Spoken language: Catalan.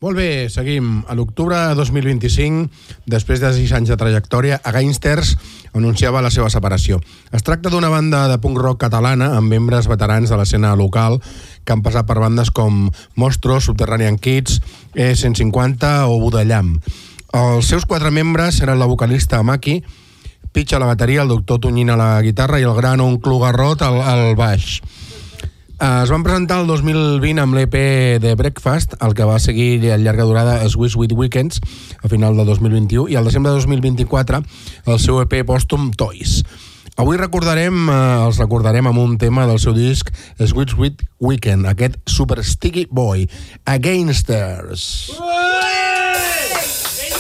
Molt bé, seguim. A l'octubre de 2025, després de 6 anys de trajectòria, Againsters anunciava la seva separació. Es tracta d'una banda de punk rock catalana amb membres veterans de l'escena local que han passat per bandes com Monstro, Subterranean Kids, E150 o Budallam. Els seus 4 membres eren la vocalista Maki, Pitch a la bateria, el doctor Tonyina a la guitarra i el gran oncle Garrot al baix. Es van presentar el 2020 amb l'EP de Breakfast, el que va seguir a llarga durada Swiss with Weekends a final del 2021, i al desembre de 2024 el seu EP pòstum Toys. Avui els recordarem amb un tema del seu disc Swiss with Weekend, aquest Super Sticky Boy, Againsters. Ué!